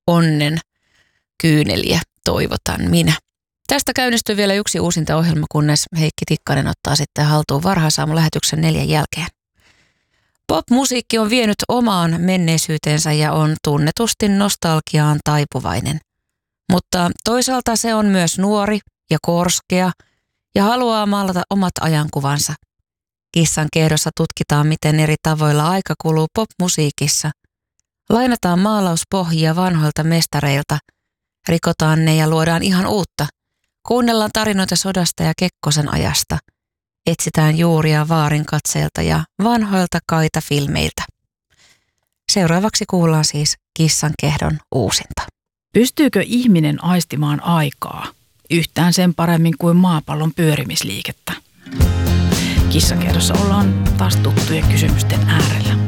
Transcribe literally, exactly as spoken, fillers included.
onnen kyyneliä toivotan minä. Tästä käynnistyy vielä yksi uusinta ohjelma, kunnes Heikki Tikkanen ottaa sitten haltuun varhaisaamulähetyksen neljän jälkeen. Pop-musiikki on vienyt omaan menneisyyteensä ja on tunnetusti nostalgiaan taipuvainen. Mutta toisaalta se on myös nuori ja korskea ja haluaa maalata omat ajankuvansa. Kissan kehdossa tutkitaan, miten eri tavoilla aika kuluu pop-musiikissa. Lainataan maalauspohjia vanhoilta mestareilta, rikotaan ne ja luodaan ihan uutta. Kuunnellaan tarinoita sodasta ja Kekkosen ajasta. Etsitään juuria vaarin katseelta ja vanhoilta kaita-filmeiltä. Seuraavaksi kuullaan siis Kissan kehdon uusinta. Pystyykö ihminen aistimaan aikaa yhtään sen paremmin kuin maapallon pyörimisliikettä? Kissakehdossa ollaan taas tuttujen kysymysten äärellä.